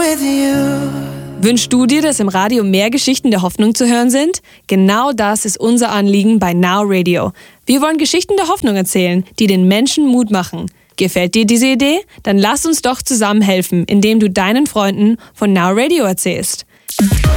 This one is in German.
with you. Wünschst du dir, dass im Radio mehr Geschichten der Hoffnung zu hören sind? Genau das ist unser Anliegen bei Now Radio. Wir wollen Geschichten der Hoffnung erzählen, die den Menschen Mut machen. Gefällt dir diese Idee? Dann lass uns doch zusammen helfen, indem du deinen Freunden von Now Radio erzählst.